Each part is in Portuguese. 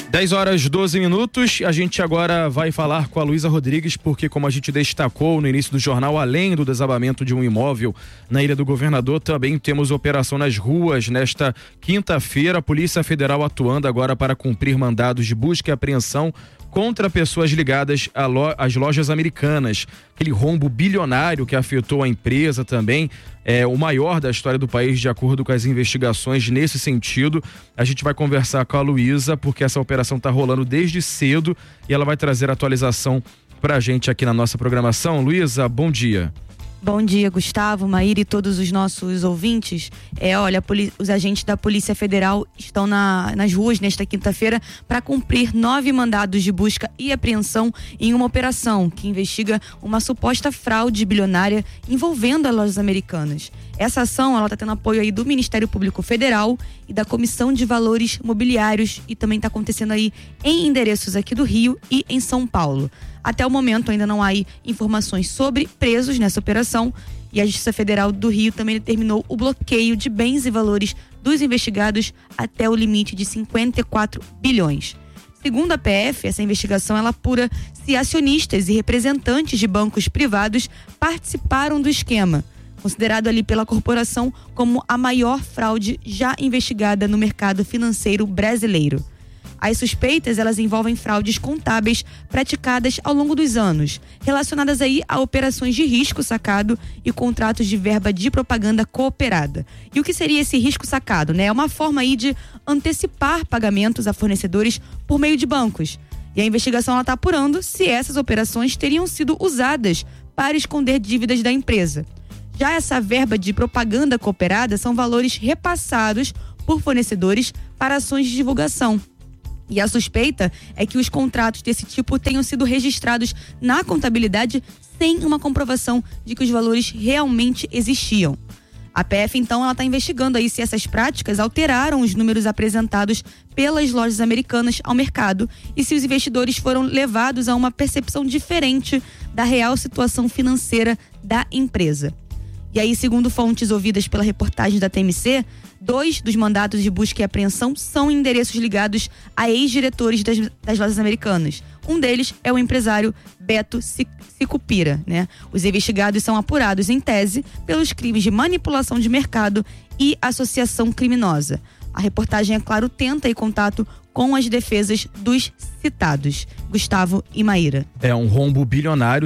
10h12. A gente agora vai falar com a Luísa Rodrigues, porque, como a gente destacou no início do jornal, além do desabamento de um imóvel na Ilha do Governador, também temos operação nas ruas. Nesta quinta-feira, a Polícia Federal atuando agora para cumprir mandados de busca e apreensão contra pessoas ligadas às lojas americanas. Aquele rombo bilionário que afetou a empresa também, é o maior da história do país, de acordo com as investigações nesse sentido. A gente vai conversar com a Luísa, porque essa operação está rolando desde cedo e ela vai trazer atualização para a gente aqui na nossa programação. Luísa, bom dia. Bom dia, Gustavo, Maíra e todos os nossos ouvintes. Olha, os agentes da Polícia Federal estão nas ruas nesta quinta-feira para cumprir 9 mandados de busca e apreensão em uma operação que investiga uma suposta fraude bilionária envolvendo as lojas americanas. Essa ação está tendo apoio aí do Ministério Público Federal e da Comissão de Valores Mobiliários, e também está acontecendo aí em endereços aqui do Rio e em São Paulo. Até o momento ainda não há informações sobre presos nessa operação, e a Justiça Federal do Rio também determinou o bloqueio de bens e valores dos investigados até o limite de 54 bilhões. Segundo a PF, essa investigação apura se acionistas e representantes de bancos privados participaram do esquema, considerado ali pela corporação como a maior fraude já investigada no mercado financeiro brasileiro. As suspeitas, elas envolvem fraudes contábeis praticadas ao longo dos anos, relacionadas aí a operações de risco sacado e contratos de verba de propaganda cooperada. E o que seria esse risco sacado, né? É uma forma aí de antecipar pagamentos a fornecedores por meio de bancos. E a investigação está apurando se essas operações teriam sido usadas para esconder dívidas da empresa. Já essa verba de propaganda cooperada são valores repassados por fornecedores para ações de divulgação. E a suspeita é que os contratos desse tipo tenham sido registrados na contabilidade sem uma comprovação de que os valores realmente existiam. A PF, então, ela está investigando aí se essas práticas alteraram os números apresentados pelas lojas americanas ao mercado e se os investidores foram levados a uma percepção diferente da real situação financeira da empresa. E aí, segundo fontes ouvidas pela reportagem da TMC, 2 dos mandados de busca e apreensão são endereços ligados a ex-diretores das lojas americanas. Um deles é o empresário Beto Sicupira, né? Os investigados são apurados, em tese, pelos crimes de manipulação de mercado e associação criminosa. A reportagem, é claro, tenta ir contato com as defesas dos citados. Gustavo e Maíra. É um rombo bilionário,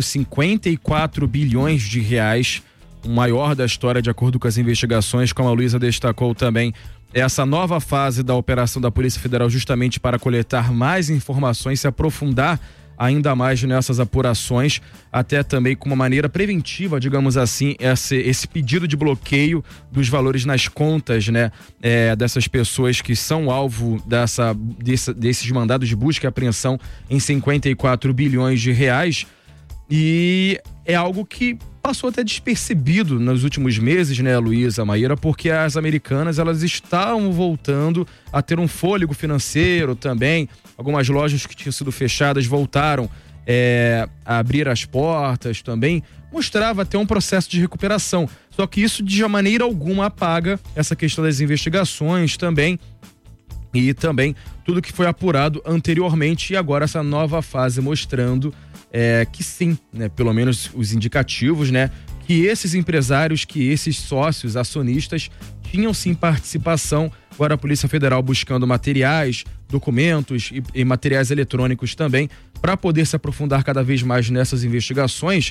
54 bilhões de reais, o maior da história, de acordo com as investigações, como a Luísa destacou também. Essa nova fase da operação da Polícia Federal, justamente para coletar mais informações, se aprofundar ainda mais nessas apurações, até também com uma maneira preventiva, digamos assim, esse pedido de bloqueio dos valores nas contas, né, dessas pessoas que são alvo desses mandados de busca e apreensão em 54 bilhões de reais. E é algo que passou até despercebido nos últimos meses, né, Luísa, Maíra, porque as americanas, elas estavam voltando a ter um fôlego financeiro também. Algumas lojas que tinham sido fechadas voltaram a abrir as portas também. Mostrava até um processo de recuperação. Só que isso de maneira alguma apaga essa questão das investigações também. E também tudo que foi apurado anteriormente, e agora essa nova fase mostrando que sim, né, pelo menos os indicativos, né, que esses empresários, que esses sócios, acionistas, tinham sim participação. Agora a Polícia Federal buscando materiais, documentos e materiais eletrônicos também, para poder se aprofundar cada vez mais nessas investigações,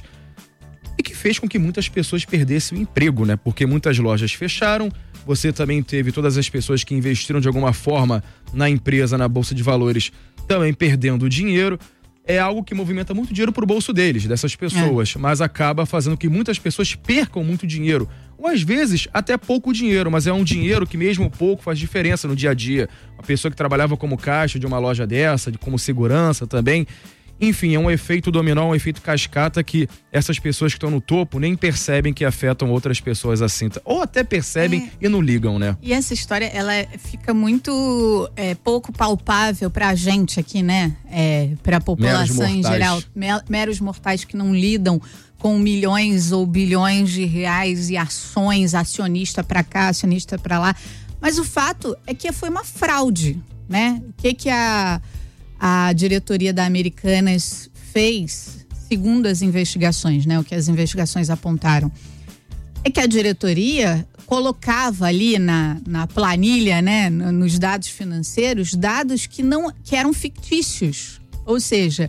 e que fez com que muitas pessoas perdessem o emprego, né, porque muitas lojas fecharam. Você também teve todas as pessoas que investiram de alguma forma na empresa, na Bolsa de Valores, também perdendo dinheiro. É algo que movimenta muito dinheiro pro bolso deles, dessas pessoas, mas acaba fazendo que muitas pessoas percam muito dinheiro. Ou às vezes até pouco dinheiro, mas é um dinheiro que mesmo pouco faz diferença no dia a dia. Uma pessoa que trabalhava como caixa de uma loja dessa, como segurança também. Enfim, é um efeito dominó, um efeito cascata que essas pessoas que estão no topo nem percebem que afetam outras pessoas assim. Ou até percebem e não ligam, né? E essa história, ela fica muito pouco palpável pra gente aqui, né? Pra população em geral. Meros mortais que não lidam com milhões ou bilhões de reais e ações, acionista pra cá, acionista pra lá. Mas o fato é que foi uma fraude, né? O que a a diretoria da Americanas fez, segundo as investigações, né, o que as investigações apontaram, é que a diretoria colocava ali na planilha, né, nos dados financeiros, dados que eram fictícios. Ou seja,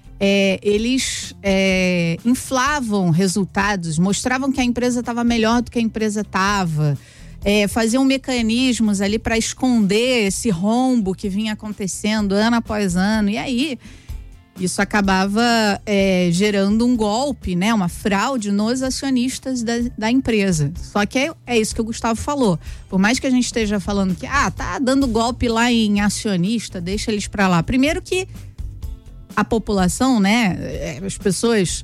eles inflavam resultados, mostravam que a empresa estava melhor do que a empresa estava, faziam mecanismos ali para esconder esse rombo que vinha acontecendo ano após ano. E aí, isso acabava gerando um golpe, né? Uma fraude nos acionistas da empresa. Só que é isso que o Gustavo falou. Por mais que a gente esteja falando que tá dando golpe lá em acionista, deixa eles para lá. Primeiro que a população, né? As pessoas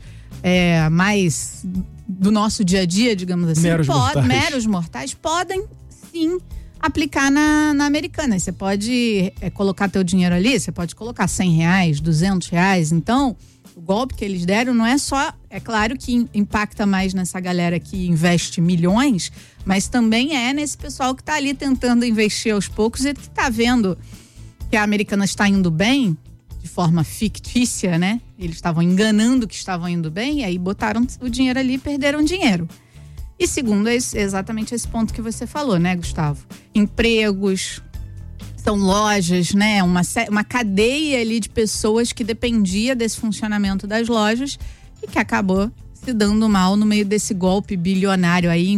mais do nosso dia a dia, digamos assim, meros mortais podem sim aplicar na Americanas. Você pode colocar teu dinheiro ali, você pode colocar R$100, R$200. Então, o golpe que eles deram não é só... É claro que impacta mais nessa galera que investe milhões, mas também nesse pessoal que está ali tentando investir aos poucos e que está vendo que a Americanas está indo bem, de forma fictícia, né? Eles estavam enganando que estavam indo bem e aí botaram o dinheiro ali e perderam dinheiro. E segundo, é exatamente esse ponto que você falou, né, Gustavo? Empregos, são lojas, né? Uma cadeia ali de pessoas que dependia desse funcionamento das lojas e que acabou se dando mal no meio desse golpe bilionário aí,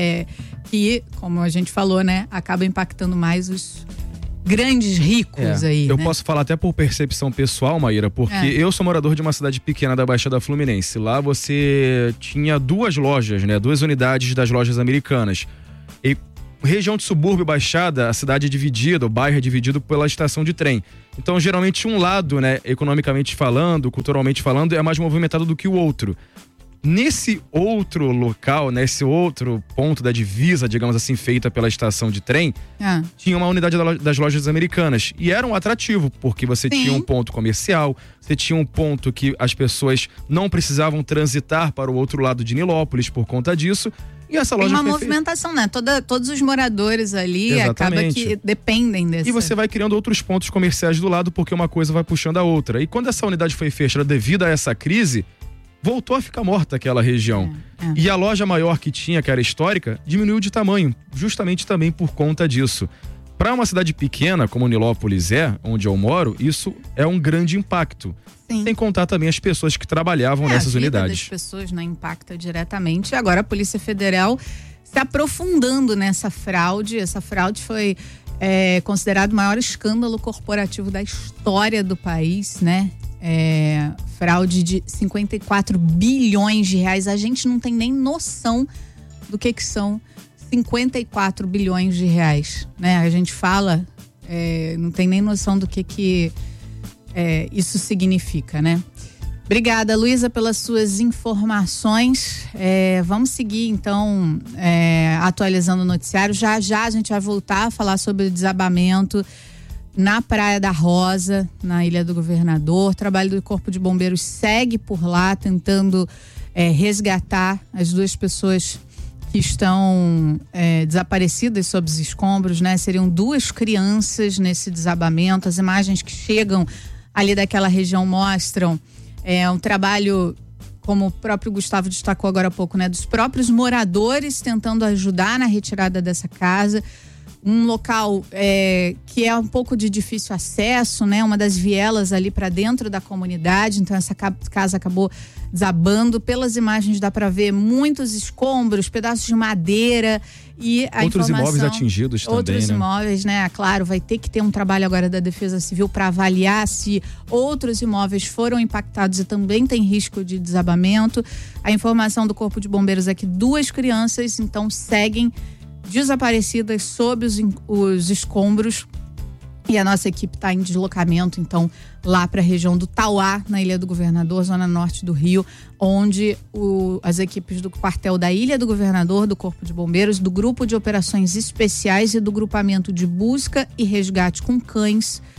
que, como a gente falou, né, acaba impactando mais os grandes ricos aí. Eu posso falar até por percepção pessoal, Maíra, porque eu sou morador de uma cidade pequena da Baixada Fluminense. Lá você tinha 2 lojas, né? 2 unidades das lojas Americanas. E região de subúrbio, Baixada, a cidade é dividida, o bairro é dividido pela estação de trem. Então, geralmente, um lado, né, economicamente falando, culturalmente falando, é mais movimentado do que o outro. Nesse outro local, nesse outro ponto da divisa, digamos assim, feita pela estação de trem, tinha uma unidade das lojas Americanas. E era um atrativo, porque você tinha um ponto comercial, você tinha um ponto que as pessoas não precisavam transitar para o outro lado de Nilópolis por conta disso. E essa loja tem uma movimentação, né? Todos os moradores ali acaba que dependem desse. E você vai criando outros pontos comerciais do lado, porque uma coisa vai puxando a outra. E quando essa unidade foi fechada devido a essa crise, voltou a ficar morta aquela região. E a loja maior que tinha, que era histórica, diminuiu de tamanho, justamente também por conta disso. Para uma cidade pequena, como Nilópolis onde eu moro, isso é um grande impacto. Sim. Sem contar também as pessoas que trabalhavam nessas unidades. A vida das pessoas não impacta diretamente. E agora a Polícia Federal se aprofundando nessa fraude. Essa fraude foi considerado o maior escândalo corporativo da história do país, né? Fraude de 54 bilhões de reais. A gente não tem nem noção do que são 54 bilhões de reais, né? A gente fala, não tem nem noção do que isso significa, né? Obrigada, Luísa, pelas suas informações. Vamos seguir, então, atualizando o noticiário. Já a gente vai voltar a falar sobre o desabamento na Praia da Rosa, na Ilha do Governador. O trabalho do Corpo de Bombeiros segue por lá, tentando resgatar as 2 pessoas que estão desaparecidas sob os escombros, né? Seriam 2 crianças nesse desabamento. As imagens que chegam ali daquela região mostram um trabalho, como o próprio Gustavo destacou agora há pouco, né? Dos próprios moradores tentando ajudar na retirada dessa casa. Um local que é um pouco de difícil acesso, né? Uma das vielas ali para dentro da comunidade. Então essa casa acabou desabando. Pelas imagens dá para ver muitos escombros, pedaços de madeira e a outros imóveis atingidos também, outros imóveis, né? Claro, vai ter que ter um trabalho agora da Defesa Civil para avaliar se outros imóveis foram impactados e também tem risco de desabamento. A informação do Corpo de Bombeiros é que 2 crianças então seguem desaparecidas sob os escombros e a nossa equipe está em deslocamento então lá para a região do Tauá, na Ilha do Governador, zona norte do Rio, onde as equipes do quartel da Ilha do Governador, do Corpo de Bombeiros, do Grupo de Operações Especiais e do Grupamento de Busca e Resgate com Cães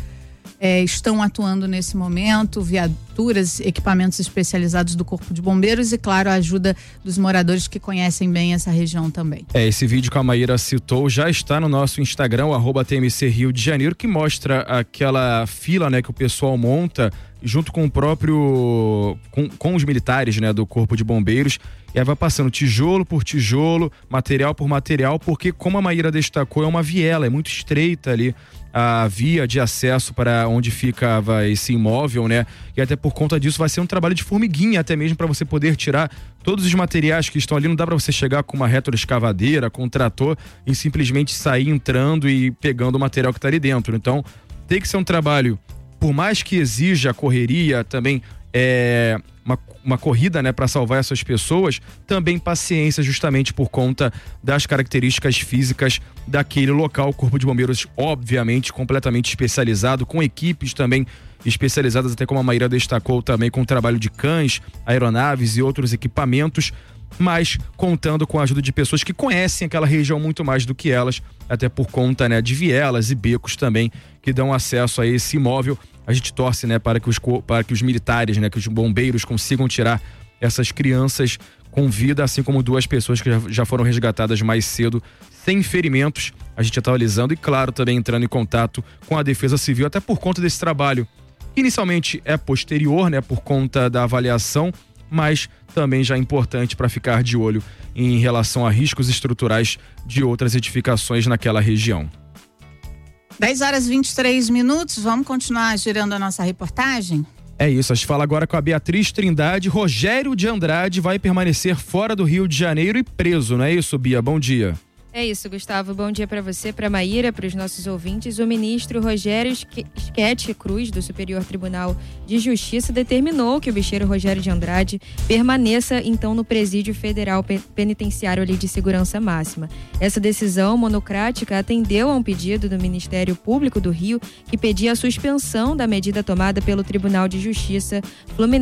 estão atuando nesse momento, viaturas, equipamentos especializados do Corpo de Bombeiros e, claro, a ajuda dos moradores que conhecem bem essa região também. Esse vídeo que a Maíra citou já está no nosso Instagram, @TMC Rio de Janeiro, que mostra aquela fila, né, que o pessoal monta junto com o próprio com os militares, né, do Corpo de Bombeiros, e aí vai passando tijolo por tijolo, material por material, porque, como a Maíra destacou, é uma viela, é muito estreita ali a via de acesso para onde ficava esse imóvel, né? E até por conta disso vai ser um trabalho de formiguinha, até mesmo para você poder tirar todos os materiais que estão ali. Não dá para você chegar com uma retroescavadeira, com um trator e simplesmente sair entrando e pegando o material que está ali dentro. Então, tem que ser um trabalho, por mais que exija a correria, também uma corrida, né, para salvar essas pessoas, também paciência, justamente por conta das características físicas daquele local. O Corpo de Bombeiros, obviamente, completamente especializado, com equipes também especializadas, até como a Maíra destacou também, com o trabalho de cães, aeronaves e outros equipamentos, mas contando com a ajuda de pessoas que conhecem aquela região muito mais do que elas, até por conta, né, de vielas e becos também que dão acesso a esse imóvel. A gente torce, né, para que os militares, né, que os bombeiros consigam tirar essas crianças com vida, assim como 2 pessoas que já foram resgatadas mais cedo, sem ferimentos. A gente atualizando e, claro, também entrando em contato com a Defesa Civil, até por conta desse trabalho. Inicialmente é posterior, né, por conta da avaliação, mas também já é importante para ficar de olho em relação a riscos estruturais de outras edificações naquela região. 10h23, vamos continuar girando a nossa reportagem? É isso, a gente fala agora com a Beatriz Trindade. Rogério de Andrade vai permanecer fora do Rio de Janeiro e preso, não é isso, Bia? Bom dia. É isso, Gustavo. Bom dia para você, para Maíra, para os nossos ouvintes. O ministro Rogério Schetti Cruz, do Superior Tribunal de Justiça, determinou que o bicheiro Rogério de Andrade permaneça, então, no Presídio Federal Penitenciário ali de Segurança Máxima. Essa decisão monocrática atendeu a um pedido do Ministério Público do Rio, que pedia a suspensão da medida tomada pelo Tribunal de Justiça Fluminense